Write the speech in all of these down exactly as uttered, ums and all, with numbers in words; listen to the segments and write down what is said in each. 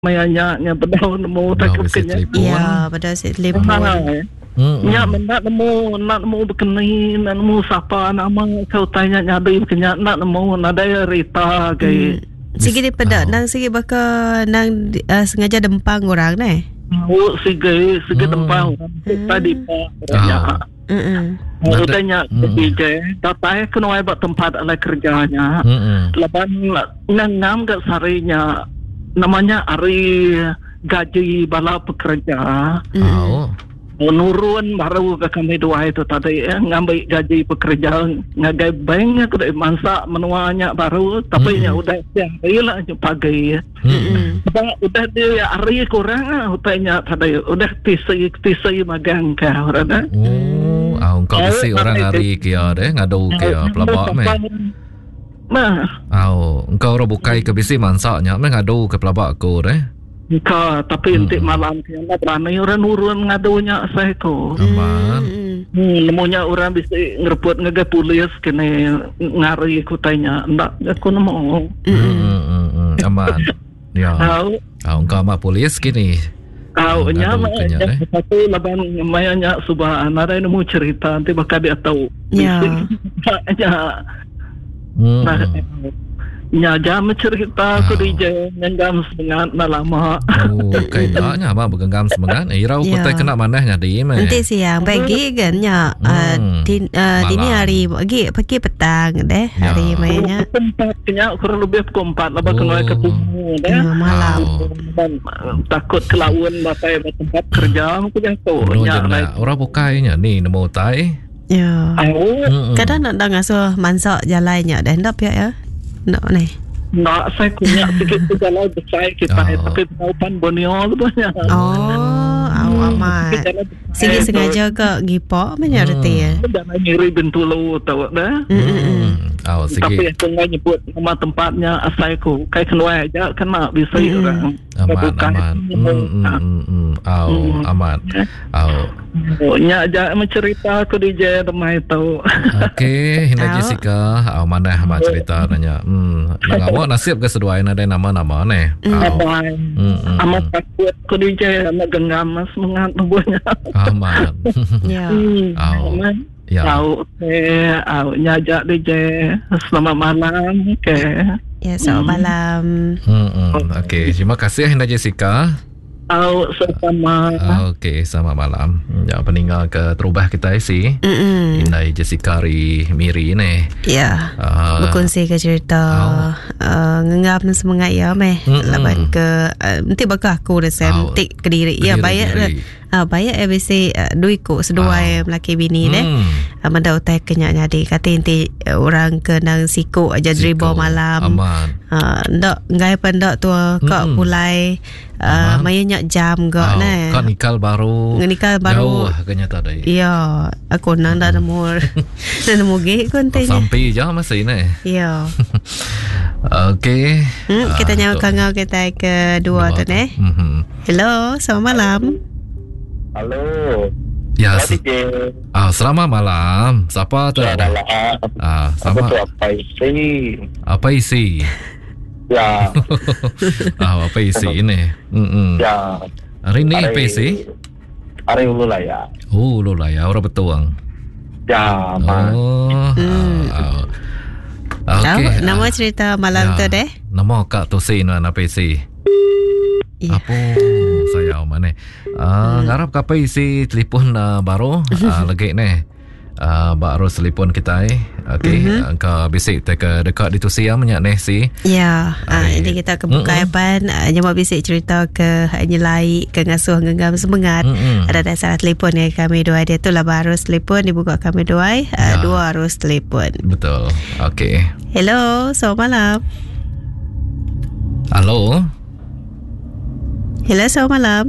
mayanya nya pedau nemu takut kenya. Ya, pedau si telefon. Nya mendak nemu nak nemu bekeni nak nemu siapa nama kau tanya nyadai kenya nak nemu nadai Rita ke. Sige dia pedau nang sige bakal nang uh, sengaja dempang orang ni. Oh sige sige dempang tadi pak. Ya. Hmm. Aku tanya D J, tapi kena buat tempat ala kerjanya. Lepas ngam kat sarinya namanya hari gaji bala pekerja. Oh. Menurun baru ke kami dua itu tadi ya, ngambil gaji pekerja ngagai bank aku dah masak menuanya baru tapi ya udah siang lah pagi. Udah udah dia hari kurang utanya tadi udah tisi tisi magang ke orang. Oh, ah engkau tisi orang hari kia deh ngadu kia pelabak meh. Nah. Oh, engkau orang bukai ke bisi mansaknya meh ngadu ke pelabak aku deh. Ka, tapi hmm. nanti malam kena berani orang nurun ngadunya saya ko. Aman. Hmm, nemunya orang bisa ngerebut ngege polis kena ngari kutanya. Ndak aku nemu. Hmm, aman. Ya. Tahu. Tahu engkau mak polis kini. Tahu nya satu laban mayanya subhan ada nemu cerita nanti bakal dia tahu. Ya. Ya. Nah, nya jam cerita aku D J genggam semangat na lama. Oh, kaitanya abang bergenggam semangat. Eh, rau kutai kena manahnya di meh. Nanti siang pagi kan nya dini hari pagi pagi petang deh hari mainnya. Tempat kenya kurang lebih pukul empat lah kena ketemu deh. Malam. Takut kelawan bapai tempat kerja aku jatuh. Nya orang bukainya ni nemu tai. Ya. Kadang nak dah ngasuh mansak jalannya dah ndap ya ya. Nak ni. Nak saya punya sikit kalau besar kita tapi taupan Borneo tu banyak. Oh, amat. Sige sengaja ke gipo menyerti ya. Jangan ngiri Bintulu tahu dah. Oh, tapi aku nggak nyebut nama tempatnya asaiku. Kayak keluar aja kena bisa orang. Aman, aman. Oh, aman. Oh. Nya aja mencerita aku D J ramai tahu. Okey, Hina Jessica, oh, mana hama cerita nanya. Hmm, ngawak nasib ke seduain ada nama-nama ni. Aman. Amat takut aku D J nak genggam semangat tubuhnya. Aman. Ya. Aman. Ya. Tahu eh nya aja D J. Selamat malam. Okey. Ya, selamat malam. Hmm, okey, terima kasih Hina Jessica. Oh, sama. Okey, selamat malam. Ya, peninggal ke terubah kita isi. Indai Jessica Ri Miri ni. Ya. Uh, berkongsi ke cerita oh. uh, ngenggam semangat ya meh. Laban ke uh, nanti bakal aku rasa oh. Tik ke diri. Ya, bayar ah uh, bayar A B C uh, duit ko seduai oh. Melaki bini hmm. deh. Uh, Manda utai kenyak nyadi kata inti uh, orang ke nang siko aja dribble malam. Aman. Ah uh, ndak ngai pandak tu kak mulai uh, mayanya jam gak oh, nah. Kak nikal baru. Nikal baru. Jauh kenyata dah. Ya, aku nang dah nemu nemu ge konten. Sampai je masih ni. Ya. Okey. Hmm, kita nyawa kangau kita kedua tu ni. Hello, selamat malam. Halo. Ya, se- ah, selamat malam. Siapa tu? Selamat Ah, sama. Apa isi? Apa isi? Ya. Ah, apa isi ini? Hmm. Ya. Hari ni apa isi? Hari ulu lah ya. Oh, ulu lah ya. Orang betuang. Ya, ma. Oh. Hmm. Ah, ah. Okey. Nama cerita malam ya. tu deh. Nama Kak Tosi nu apa isi? Ya. Apa saya mana? Ah, hmm. Ngarap apa isi telefon uh, baru uh, lagi ni. Uh, baru telefon kita eh. Okey, mm-hmm. Ka bisik te ke dekat di tu siang menyak ni si. Ya, ah ini kita kebuka pan nyama bisik cerita ke nyelai ke ngasuh genggam semangat. Mm-hmm. Ada dasar telefon yang kami dua dia tu lah baru telefon dibuka kami dua ya. uh, dua harus telefon. Betul. Okey. Hello, selamat malam. Halo. Hello, selamat malam.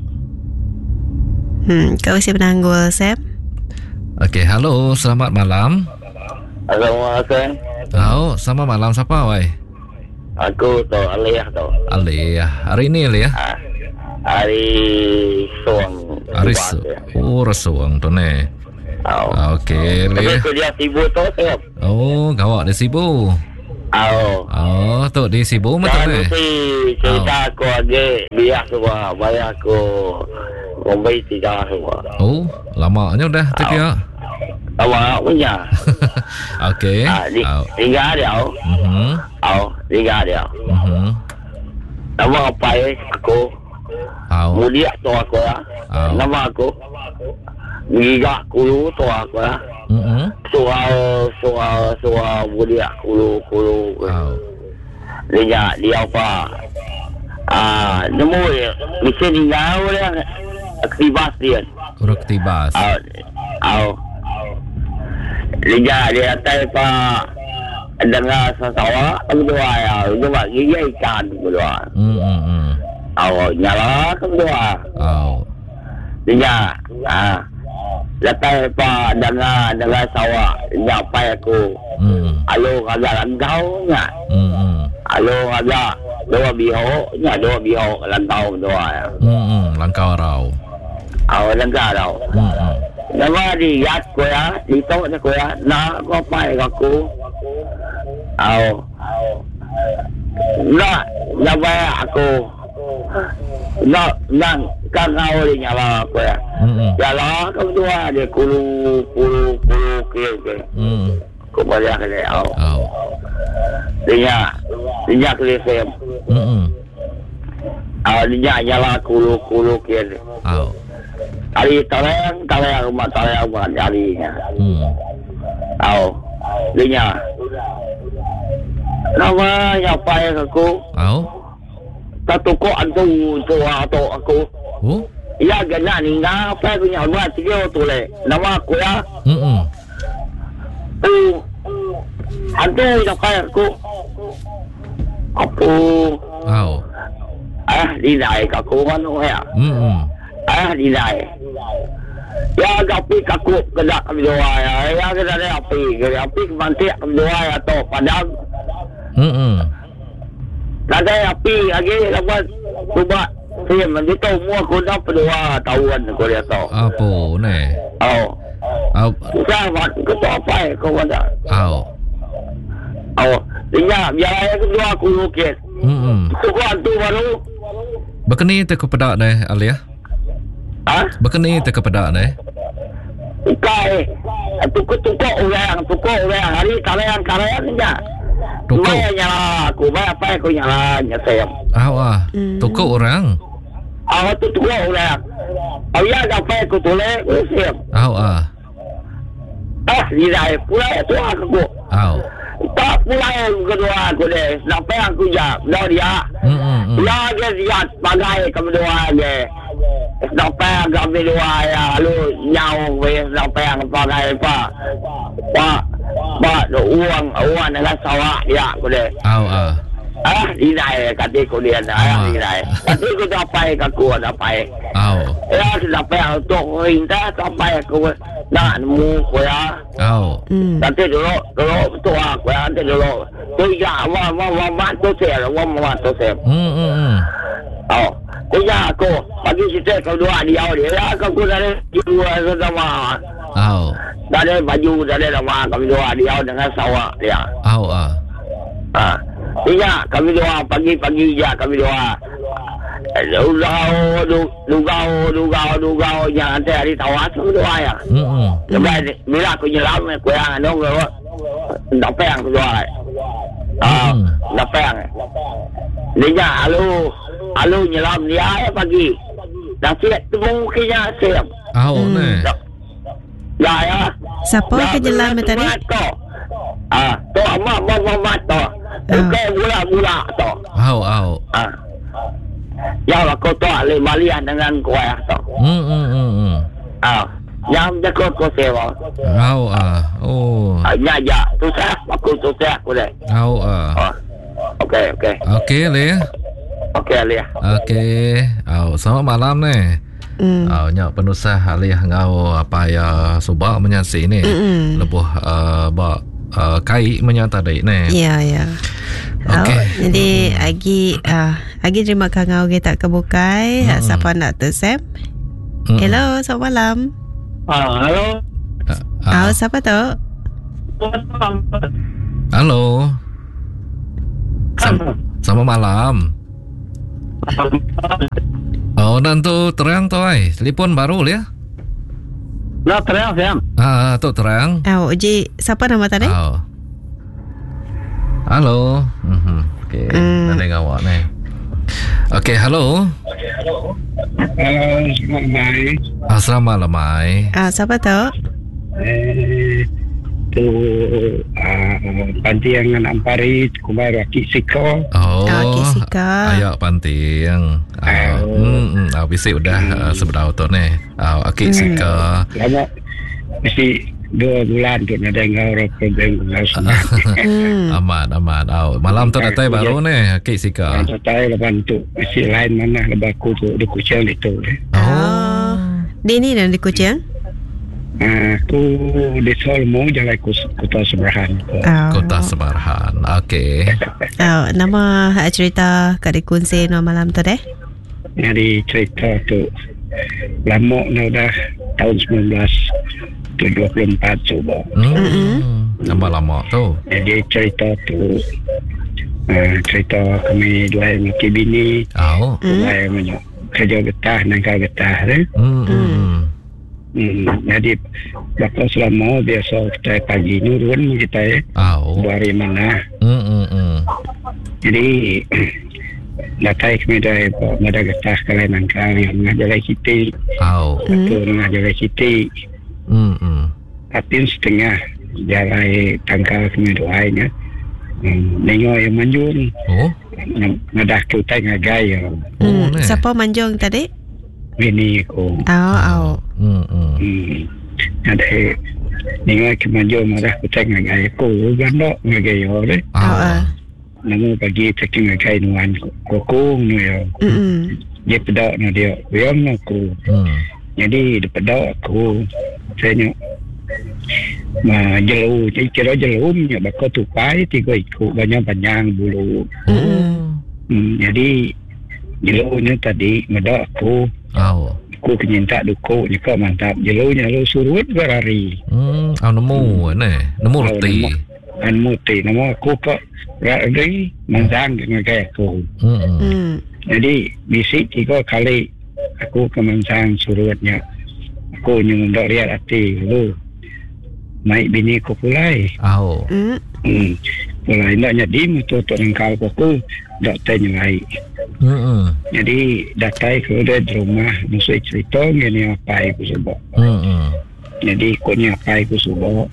Hmm, kau masih penanggul, Sam? Okey, halo, selamat malam. Assalamualaikum. Oh, selamat malam. Siapa, wai? Aku tu Aliyah tu. Aliyah. Hari ni Aliyah? Ha, hari Suang. Hari Oh, Suang tu ni. Oh. Okey, Aliyah. Tapi dia sibuk tu, Sam. Oh, gawak dia sibuk. Oh. Oh, tu di Sibu betul eh? Si cerita aku lagi biar semua, bayar aku Mumbai tiga semua. Oh, lamanya udah tu dia. Awak punya. Okey. Ah, di, tiga dia. Mhm. Oh, tiga dia. Mhm. Nama apa eh aku? Oh. Mulia tu aku ya. Oh. Nama aku. Giga kulu tu aku ya. Mhm. Soal soal soal mulia kulu kulu. Oh. Dia dia apa? Ah, nemu mesti tinggal dia aktifas dia. Urut tibas. Oh. Oh. Dia dia atas pa dengar sasawa kedua ya, kedua gigi ikan kedua. Hmm hmm hmm. Oh, nyala kedua. Oh. Dia ah. Lepas pa dengar dengar sawa, nyapa aku. Hmm. Alo agak langkau nya. Hmm hmm. Alo agak dua biho, nya dua biho langkau dua ya. Hmm hmm. Langkau rau. Oh, langkau rau. Hmm hmm. Nama di yat ko ya, dito na ko ya, na ko pa ako. Aw. Na, na ba ako. Na, nang kangao rin nyala ko ya. Hmm. Yala ko dua de kulu kulu kulu ke ke. Hmm. Ko ba ya ke aw. Oh. Dia, dia ke sem. Hmm. Aw dia nyala kulu kulu ke. Oh. Ari talayang talayang rumah talayang rumah jarinya. Hmm. Aw. Dia. Nama siapa ya aku? Oh. Satu ko antu tu atau aku. Oh. Ya gana ni nga apa punya rumah tiga tu le. Nama aku ya. Hmm. Tu. Antu siapa ya aku? Aku. Oh. Ah, di daerah aku mana ya? Hmm. Ah, di daerah. Ya api kaku kena kami doa ya. Ya kena ada api, kena api kemantik kami doa ya tu padam. Hmm. Ada api lagi dapat cuba saya mendito semua kena berdoa tahuan aku dia tahu. Apa ni? Oh. Oh. Saya ke tu apa kau ada? Oh. Oh. Dia biar aku doa aku lukis. Hmm. Cuba tu baru. Berkeni te kepada ni Alia? Ah? Berkeni te kepada ni? Ikai. Tukuk-tukuk orang, tukuk orang hari kalian-kalian aja. Tukuk. Bayar nyala aku, bayar apa aku nyala nyasem. Ah wah. Tukuk orang. Ah tu tukuk orang. Oh ya apa aku tulis, nyasem. Ah ah. Ah, di dah pula tu aku. Ah. Tak pula kedua aku deh. Sampai aku ya, dah dia. Hmm. Ya dia dia pakai kedua dia. Sampai kami dua ya, lalu nyau weh sampai yang pakai apa? Pak, pak uang uang dengan sawah ya aku deh. Ah ah. Ah, di dah kata aku dia dah, di dah. Tapi aku dah pakai aku dah pakai. Ah. Ya sampai untuk rinta sampai aku nak nemu aku ya. Ah. Nanti dulu dulu tu aku nanti dulu. Tu ya, wah wah wah wah tu saya, wah wah tu saya. Hmm hmm. Oh, kuya aku pagi kita kau dua dia dia aku aku dari dua sama. Oh. Dari baju dari nama kami dua dia dengan sawah dia. Oh ah. Ah, iya kami dua pagi-pagi ya kami dua. Lugau, lugau, lugau, lugau yang ada di tawar kami dua ya. Hmm. Kemudian bila aku nyelam aku yang nong aku dapat yang kedua. Ah, dapat yang. Dia alu alu nyelam dia ya pagi. Dah siap temu kena siap. Ah ni. Ya ya. Siapa ke jelam tadi? Ah, tu amak mama mama tu. Okey mula-mula tu. Ah ah. Ah. Ya aku tu ale balian dengan kuah tu. Hmm hmm hmm. Ah. Yang jago ko sewa. Ah ah. Oh. Ah, ya ya. Tu saya aku tu saya aku deh. Ah ah. Ah. Okey okey. Okey le. Okey Alia. Okey. Oh, selamat malam ni. Hmm. Oh, nyak penusah Alia ngau apa ya subak menyasi ni. Mm-mm. Lebuh uh, ba uh, kai menyata dai ni. Ya ya. Okay. Oh, jadi hmm. agi uh, agi terima kasih ngau kita kebukai. Hmm. Siapa nak tersem? Hmm. Hello, selamat malam. Ah, halo. Ah, uh, uh. siapa tu? Halo. Selamat malam. Oh, nanti terang tu ai. Telefon baru ya? Lah terang Sam. Ah, tu terang. Oh, Ji, siapa nama tadi? Oh. Halo. Mhm. Okey, Hmm. nak dengar awak ni. Okey, halo. Halo, selamat malam. Assalamualaikum malam ai. Ah, siapa tu? Eh, tu uh, Pantiangan Ampari, Kumai Raki Siko. Oh. Ah, Kisika. Ayak Pantiang. Ah, Oh. hmm, hmm. Ah, bisik udah uh, seberapa tu ni. Ah, akik sika. Lama, mesti dua bulan tu nak dengar orang program langsung. Hmm. Aman, aman. Oh, malam tu datang baru ni, akik sika. Yang tahu lepas tu, mesti lain mana lepas aku tu, di Kuching itu. Oh. Dia ni dan di Kuching? Uh, aku di Solmo, jalan Kota Semerahan. Oh. Kota Semarahan. Okey. Oh, nama hak cerita kat di kunci no malam tu deh. Jadi cerita tu, lama ni dah tahun sembilan belas tujuh puluh empat coba. Hmm. Lama-lama tu. Jadi cerita tu uh, cerita kami dua maki bini, Oh. dua banyak kerja getah nangkal getah tu. Hmm. hmm. Hmm, jadi bakal selama biasa kita pagi ni turun kita Oh. dua hari mana. Hmm. Hmm. hmm. Jadi datai kami dah ada getah kalian nangkal yang ngajar kita, Oh. tu ngajar kita. Hmm. Hmm. Tapi setengah jalan tangkal kami doanya. Hmm, nengok yang manjur ni. Oh. Ngadah kita ngagai ya. Oh, Hmm. ni. Siapa manjung tadi? Bini aku. Oh, oh. Hmm. Hmm. Hmm. Ada nengok ke manjur marah kita ngagai aku. Gandok ngagai ya. Oh, ah. Namun pagi kita ngagai nuan kokong ni ya. Hmm. Dia pedak na dia. Yang aku. Hmm. Jadi dia pedak aku. Saya nyok. Ma jelu, jadi kira jelu nya bakal tupai tiga ikut banyak-banyak bulu. Oh. Hmm, jadi jelunya tadi medak aku. Oh. Aku kenyinta duku ni kau mantap. Jelunya lu surut berari. Hmm. Oh, nemu ni. Nemu roti. An muti nama aku kok berari manzang dengan kayak aku. Hmm. Hmm. Jadi bisik tiga kali aku ke manzang surutnya. Aku nyundok lihat hati lu. Naik bini aku pulai. Oh. Hmm. Hmm. Pulai nak jadi motor tu engkau aku dak tanya lagi. Hmm. Jadi datai ke udah di rumah musuh cerita gini apa aku sebab. Hmm. Jadi aku ni apa aku sebab.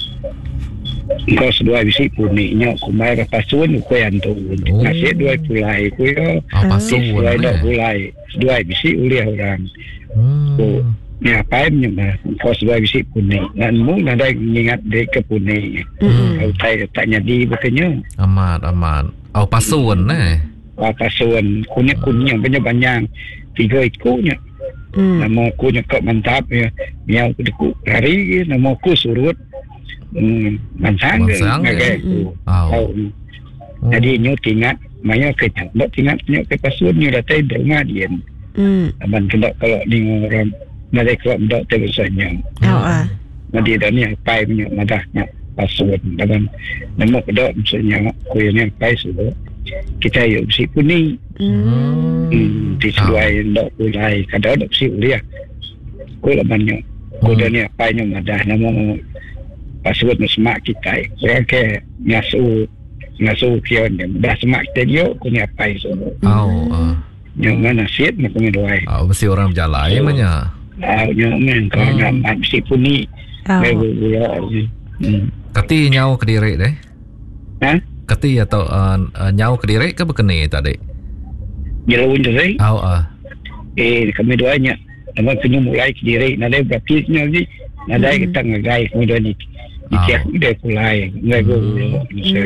Engkau sedua bisi puniknya aku bayar pasuan aku yang tu. Oh. Nasib dua pulai aku ya. Apa suun Dua dak ni? pulai. Dua bisi uliah orang. Hmm. Ni apa yang engkau sedua bisi punik. Dan mu ada ingat dia ke punik. Hmm. Kau tay tanya di betulnya. Amat, amat. Oh, pasuan ni. Pasuan kunyit-kunyit banyak-banyak. Tiga ikunya. Hmm. Nama aku nyekap mantap ya. Miau aku deku hari nama aku surut. Hmm, mansang ke Mansang ke? ngagai aku. Oh. Oh. Jadi nyu tingat maya ke tak tingat nyu ke pasuan nyu datai di rumah dia. Hmm. Aban kena kalau ni orang nadai kalau ndak tersanya. Oh, ah. Madi dah ni pai punya madahnya pasuan dalam nama kedok misalnya aku yang pai sudah. Kita yuk si kuning. Hmm. Hmm, di seluai ndak pulai kadang ndak si uliah. Ko la banyak. Ko dah ni apa yang madah nama pasuan semak kita. Orang ke ngasu ngasu kion dia. Dah semak kita dia ko ni apa itu. Oh. Uh. Yang mana siap nak kami doai. Oh, mesti orang berjalan ya mana? Ah, yang men kau nak mesti puni. Oh. Lewu dia. Hmm. Kati nyau ke diri deh. Ha? Kati atau uh, uh, nyau ke diri ke berkeni tadi? Jauh je. Oh, ah. Eh kami doanya. Nama kena mulai ke diri. Nada berarti ni. Nada kita ngagai kami doa ni. Ikiak dia pulai. Ngagai dulu.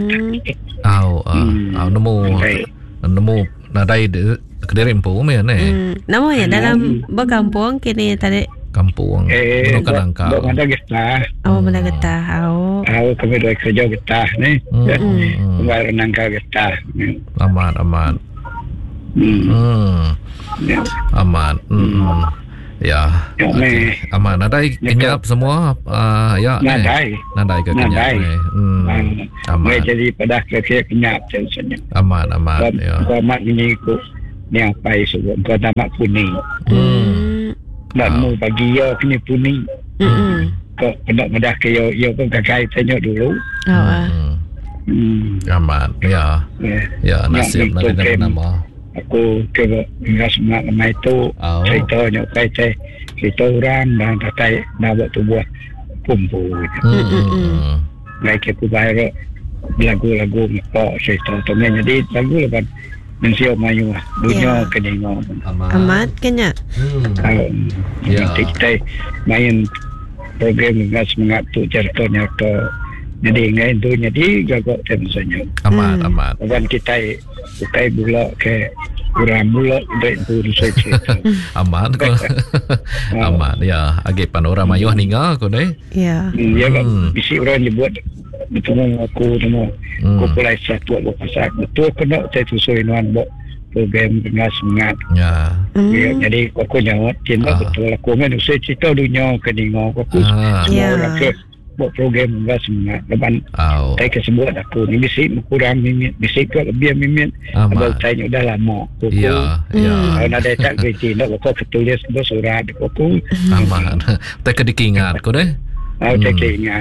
Oh, ah. Oh, nemu nemu nadai ke diri empu me ne. Hmm. Namanya dalam berkampung kini tadi. Kampung. Eh, Bukan angka. Bukan ada getah. Oh, mana getah. Oh. Tahu kami doa kerja getah ni. Hmm. Baru nangka getah. Aman, aman. Hmm. Hmm. Ya. Aman. Hmm. Ya. Ya, Okay. Aman. Nadai kenyap semua. Uh, ya. Nadai. Eh. Nadai ke kenyap. Hmm. Aman. Jadi pada kira kenyap senyap. Aman, aman. Ya. Kau mak ini ku ni apa isu kau tamak kuning. Hmm. Nak mu bagi yo kini kuning. Hmm. Kau pendak medah ke yo yo kau kakai tanya dulu. Oh. Hmm. Aman. Ya. Ya, ya nasib nak nama. Aku ke enggak semua nama itu oh. ceritanya kayak kita orang dan katai nak buat tubuh kumpul. Hmm. Baik aku bayar lagu-lagu kok cerita tu jadi lagu lepas mensio mayu dunia yeah. Kedengar amat kena um, yeah. Kita main program dengan semangat tu ceritanya ke jadi ingat tu jadi gagak tensinya amat hmm. amat dan kita bukai bula ke kurang bula dari tu cerita amat ko amat ya age panorama yo ninga ko deh ya ya kan bisi orang dibuat betul aku semua aku mulai satu aku pasal betul kena saya tusuinan buat program dengan semangat ya ya jadi aku jawab cinta betul aku kan saya cerita dunia kedengar aku semua orang ke buat program dengan semangat lepas saya kesebut aku ni mesti kurang minit mesti ke lebih minit abang saya dah lama aku ya ya kalau ada tak berarti nak aku ketulis sebuah surat aku aman tak kedikingat ko deh Oh, hmm. tak ingat.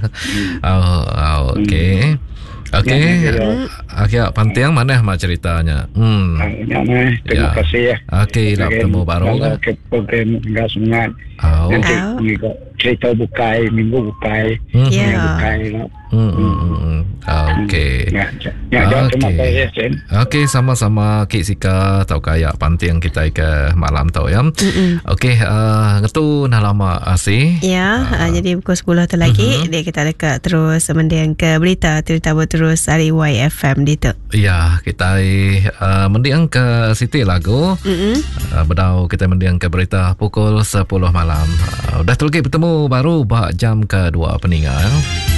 oh, oh, okey. Okey. Akhir pantiang mana mah ceritanya? Hmm. Ya, mah. Terima kasih ya. Okey, dah bertemu baru kan. Program enggak semangat. Oh. Nanti minggu cerita bukai, minggu bukai. Ya. Bukai. Hmm. hmm. Okey. Ya, ya, ya terima kasih Sen. Okey, sama-sama Kik Sika tau kaya pantiang kita ke malam tau ya. Okey, uh, ngetu nah lama asih. Ya, uh, uh, jadi pukul sepuluh tu lagi uh-huh. dia kita dekat terus mendiang ke berita terutama terus hari Y F M di tu. Ya, kita uh, mendiang ke Siti lagu. Uh-huh. Uh, bedau kita mendiang ke berita pukul sepuluh malam. Uh, dah tu lagi bertemu baru bak jam kedua peninggal.